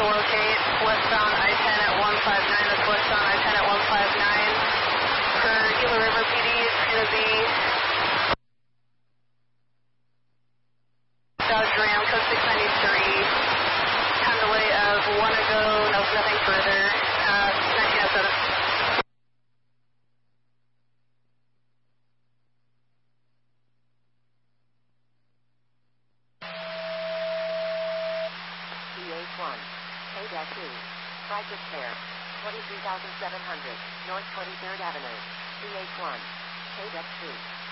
to locate. Westbound I-10 at 159. That's westbound I-10 at 159. For Gila River PD, it's going to be Dodge Ram, code 693. Time delay of 1 ago, nothing further. 1907. CH1, KDEC 2, Cypress Fair, 23,700, North 23rd Avenue, CH1, KDEC 2.